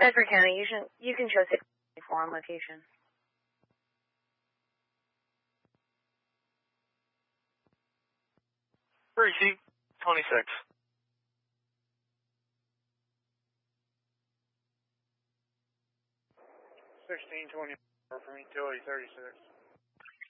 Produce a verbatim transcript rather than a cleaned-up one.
Bedford County, you, should, you can show six twenty-four on location. Receive twenty-six. sixteen twenty-four from utility thirty-six.